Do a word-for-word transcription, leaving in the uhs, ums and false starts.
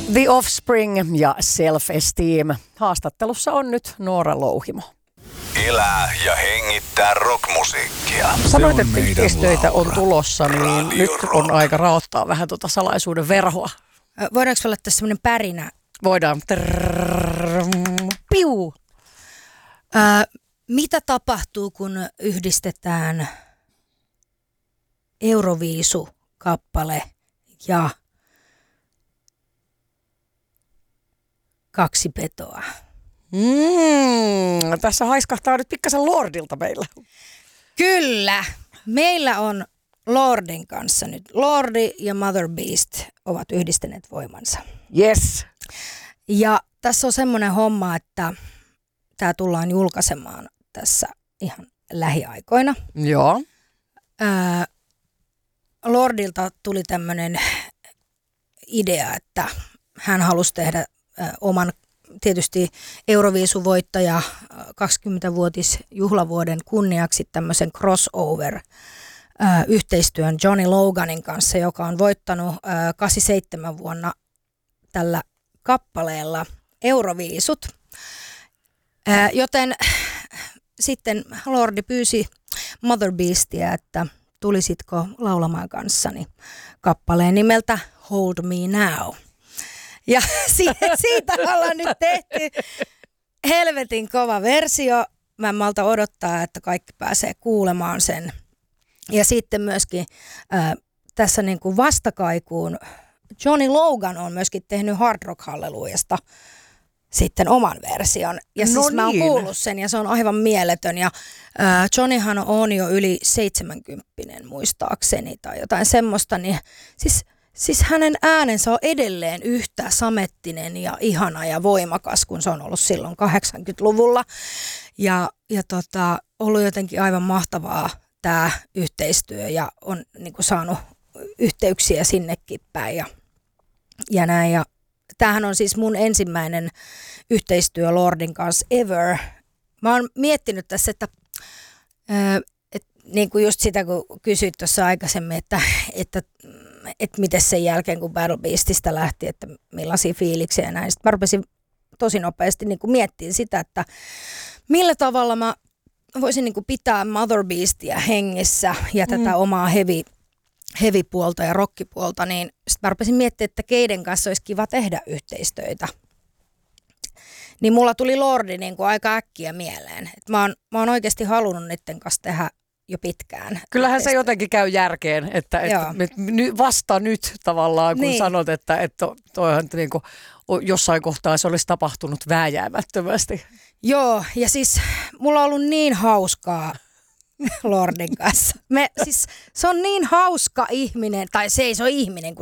The Offspring ja Self-Esteem. Haastattelussa on nyt Noora Louhimo. Elää ja hengittää rockmusiikkia. Sanoit, että yhteistöitä on tulossa, niin Radio nyt Rock. On aika raottaa vähän tuota salaisuuden verhoa. Voidaanko olla tässä semmoinen pärinä? Voidaan. Trrrr, piu. Ö, mitä tapahtuu, kun yhdistetään Euroviisu-kappale ja kaksi petoa? Mm, tässä haiskahtaa nyt pikkasen Lordilta meillä. Kyllä. Meillä on Lordin kanssa nyt. Lordi ja Mother Beast ovat yhdistäneet voimansa. Yes. Ja tässä on semmoinen homma, että tämä tullaan julkaisemaan tässä ihan lähiaikoina. Joo. Ää, Lordilta tuli tämmöinen idea, että hän halusi tehdä ää, oman tietysti Euroviisuvoittaja kaksikymmentävuotisjuhlavuoden kunniaksi tämmöisen crossover-yhteistyön Johnny Loganin kanssa, joka on voittanut kahdeksankymmentäseitsemän vuonna tällä kappaleella Euroviisut. Ää, joten sitten Lordi pyysi Mother Beastia, että tulisitko laulamaan kanssani kappaleen nimeltä Hold Me Now. Ja siitä ollaan nyt tehty helvetin kova versio. Mä en malta odottaa, että kaikki pääsee kuulemaan sen. Ja sitten myöskin äh, tässä niin kuin vastakaikuun Johnny Logan on myöskin tehnyt Hard Rock Hallelujasta sitten oman version. Ja no siis niin. Mä oon kuullut sen ja se on aivan mieletön. Ja äh, Johnnyhan on jo yli seitsemänkymppinen muistaakseni tai jotain semmoista. Niin, siis, siis hänen äänensä on edelleen yhtä samettinen ja ihana ja voimakas, kun se on ollut silloin kahdeksankymmentäluvulla. Ja, ja tota, ollut jotenkin aivan mahtavaa tämä yhteistyö ja on niin kuin saanut yhteyksiä sinnekin päin ja, ja näin. Ja tämähän on siis mun ensimmäinen yhteistyö Lordin kanssa ever. Mä oon miettinyt tässä, että, että niin kuin just sitä kun kysyit tuossa aikaisemmin, että, että, että miten sen jälkeen kun Battle Beastistä lähti, että millaisia fiiliksiä ja näin. Sitten mä rupesin tosi nopeasti niin kuin miettimään sitä, että millä tavalla mä voisin niin kuin pitää Mother Beastia hengissä ja mm. tätä omaa heavy, heavy puolta ja rockipuolta, niin sitten mä rupesin miettimään, että keiden kanssa olisi kiva tehdä yhteistöitä. Niin mulla tuli Lordi niin kuin aika äkkiä mieleen. Et mä, oon, mä oon oikeasti halunnut niiden kanssa tehdä jo pitkään. Kyllähän se jotenkin käy järkeen, että, että vasta nyt tavallaan, kun niin. sanot, että, että toihan niin kuin jossain kohtaa se olisi tapahtunut vääjäämättömästi. Joo, ja siis mulla on ollut niin hauskaa Lordin kanssa. Me, siis, se on niin hauska ihminen, tai se ei se ole ihminen, kun